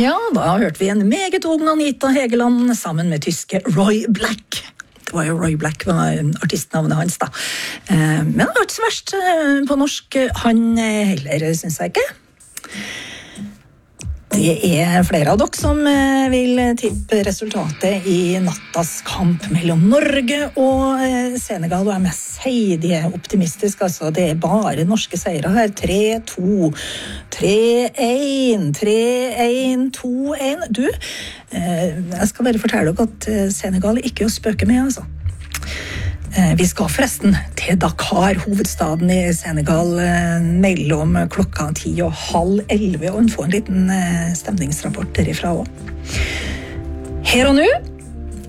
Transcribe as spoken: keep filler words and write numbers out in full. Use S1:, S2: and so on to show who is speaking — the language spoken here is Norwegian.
S1: Ja, da hørte vi en meget ung Anita Hegeland sammen med tyske Roy Black. Det var jo Roy Black, var artistnavnet hans da. Men det var ikke så verst på norsk, han heller, synes jeg ikke. Det er flere av dere som vil tippe resultatet i nattas kamp mellom Norge og Senegal, og jeg må si de er optimistiske, altså det er bare norske seire her, tre to, tre en, tre en, to en. Du, jeg skal bare fortelle dere at Senegal ikke er å spøke med, altså. Vi skal forresten til Dakar, hovedstaden i Senegal, mellom klokka ti og halv elleve, og få en liten stemningsrapport derifra også. Her og nå